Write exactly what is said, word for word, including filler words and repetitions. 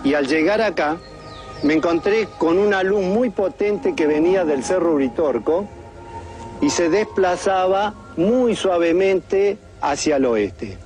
Y al llegar acá, me encontré con una luz muy potente que venía del Cerro Uritorco y se desplazaba muy suavemente hacia el oeste.